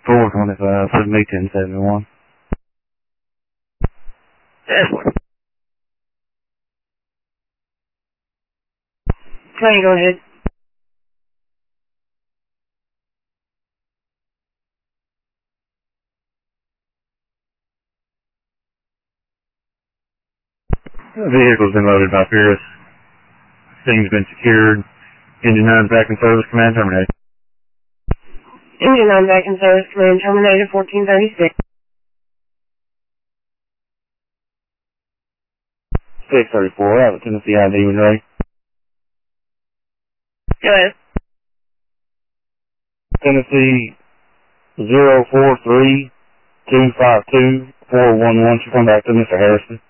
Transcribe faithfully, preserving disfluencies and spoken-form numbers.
four twenty-five, put me ten seventy-one. Yes. Tony, go ahead. The vehicle's been loaded by Pierce. Thing's been secured. Engine nine back in service, command terminated. Engine nine back in service, command terminated, fourteen thirty-six. six thirty-four, out of Tennessee I D when ready. Go ahead. Tennessee zero four three two five two four one one. Should come back to Mister Harrison.